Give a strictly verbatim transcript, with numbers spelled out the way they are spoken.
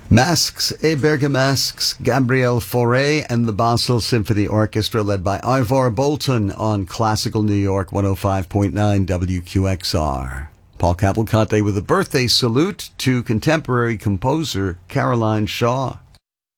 Masks, et Bergamasques, Gabriel Fauré and the Basel Symphony Orchestra led by Ivor Bolton on Classical New York one oh five point nine W Q X R. Paul Cavalcante with a birthday salute to contemporary composer Caroline Shaw.